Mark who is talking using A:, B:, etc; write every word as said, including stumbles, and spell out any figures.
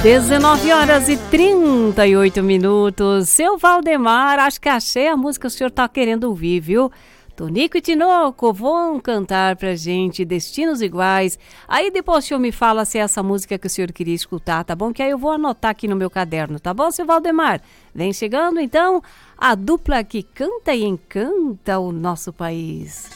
A: dezenove horas e trinta e oito minutos. Seu Valdemar, acho que achei a música que o senhor tá querendo ouvir, viu? Tonico e Tinoco vão cantar pra gente Destinos Iguais. Aí depois o senhor me fala se é essa música que o senhor queria escutar, tá bom? Que aí eu vou anotar aqui no meu caderno, tá bom, seu Valdemar? Vem chegando então a dupla que canta e encanta o nosso país.